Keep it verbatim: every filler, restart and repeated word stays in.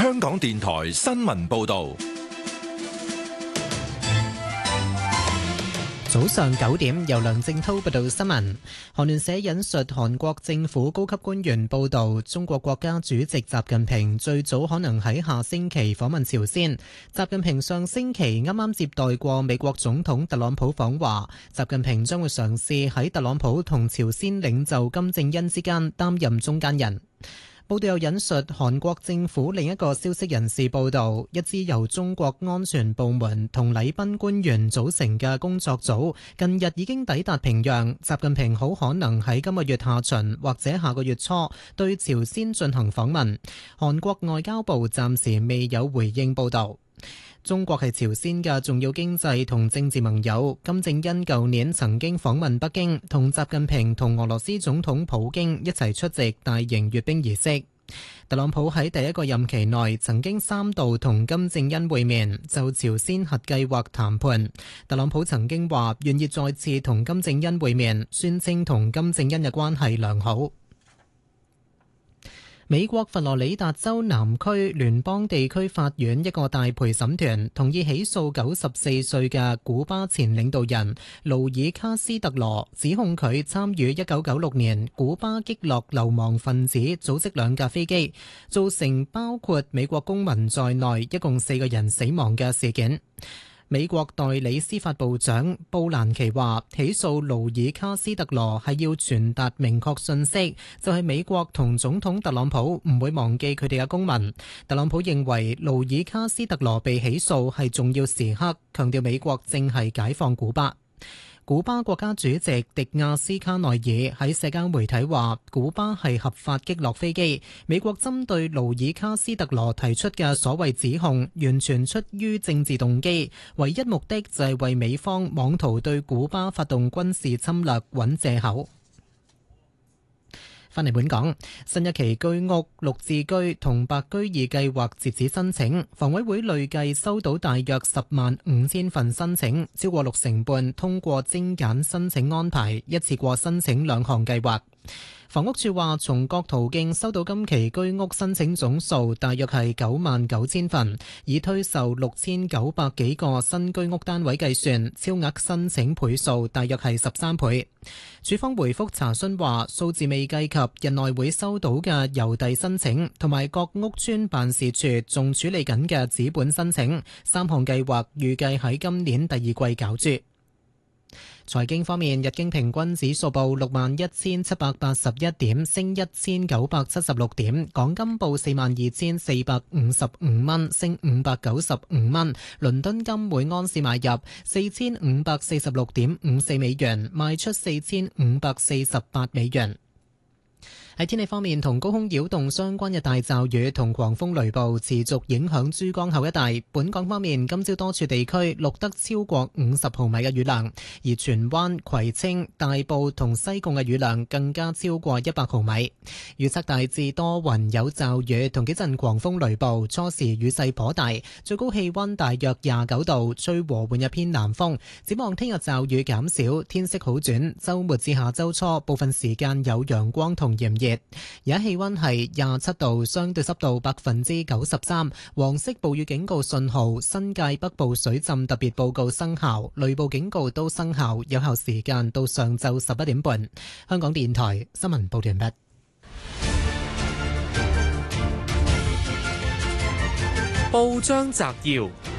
香港電台新聞報道。 早上九點，由梁正濤報道新聞。韓聯社引述韓國政府高級官員報道，中國國家主席習近平最早可能喺下星期訪問朝鮮。習近平上星期啱啱接待過美國總統特朗普訪華，習近平將會嘗試喺特朗普同朝鮮領袖金正恩之間擔任中間人。報道又引述韓國政府另一個消息人士報道，一支由中國安全部門同禮賓官員組成嘅工作組近日已經抵達平壤，習近平好可能喺今個月下旬或者下個月初對朝鮮進行訪問。韓國外交部暫時未有回應報道。中國係朝鮮嘅重要經濟同政治盟友。金正恩舊年曾經訪問北京，同習近平同俄羅斯總統普京一齊出席大型閱兵儀式。特朗普喺第一個任期內曾經三度同金正恩會面，就朝鮮核計劃談判。特朗普曾經話願意再次同金正恩會面，宣稱同金正恩嘅關係良好。美國佛羅里達州南區聯邦地區法院一個大陪審團同意起訴九十四歲嘅古巴前領導人勞爾卡斯特羅，指控佢參與一九九六年古巴擊落流亡分子組織兩架飛機，造成包括美國公民在內一共四個人死亡嘅事件。美國代理司法部長布蘭奇話，起訴勞爾卡斯特羅係要傳達明確信息，就係美國同總統特朗普唔會忘記佢哋嘅公民。特朗普認為勞爾卡斯特羅被起訴係重要時刻，強調美國正係解放古巴。古巴國家主席迪亞斯卡內爾喺社交媒體話，古巴係合法擊落飛機。美國針對勞爾卡斯特羅提出嘅所謂指控，完全出於政治動機，唯一目的就係為美方妄圖對古巴發動軍事侵略揾藉口。返嚟本港，新一期居屋綠置居同白居二計劃截止申請，房委會累計收到大約十萬五千份申請，超過六成半通過精簡申請安排，一次過申請兩項計劃。房屋署話，從各途徑收到今期居屋申請總數大約係九萬九千份，以推售六千九百幾個新居屋單位計算，超額申請倍數大約係十三倍。署方回覆查詢話，數字未計及日內會收到嘅郵遞申請，同埋各屋邨辦事處仲處理緊嘅紙本申請，三項計劃預計喺今年第二季攪珠。財經方面，日經平均指數報六萬一千七百八十一點，升一千九百七十六點。港金報四萬二千四百五十五蚊，升五百九十五蚊。倫敦金每安士買入四千五百四十六點五四美元，賣出四千五百四十八美元。喺天氣方面，同高空擾動相關嘅大驟雨同狂風雷暴持續影響珠江口一帶。本港方面，今朝多處地區錄得超過五十毫米嘅雨量，而荃灣、葵青、大埔同西貢嘅雨量更加超過一百毫米。預測大致多雲有驟雨同幾陣狂風雷暴，初時雨勢頗大，最高氣溫大約廿九度，吹和緩一偏南風。展望聽日驟雨減少，天色好轉，週末至下週初部分時間有陽光同炎熱。而家氣溫係廿七度，相對濕度百分之九十三，黃色暴雨警告信號、新界北部水浸特別報告生效，雷暴警告都生效，有效時間到上晝十一點半。香港電台新聞報道完畢。 報章摘要。